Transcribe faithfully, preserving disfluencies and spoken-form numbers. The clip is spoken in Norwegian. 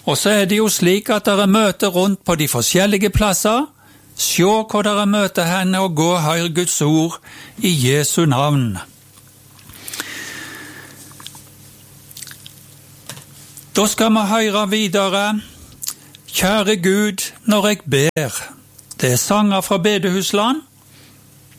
Og så er det jo slik at dere møter rundt på de forskjellige plasser. Sjå hvor dere møter henne og gå og hør Guds ord i Jesu navn. Da skal vi høre videre. Kjære Gud, når jeg ber. Det er sanger fra Bedehusland.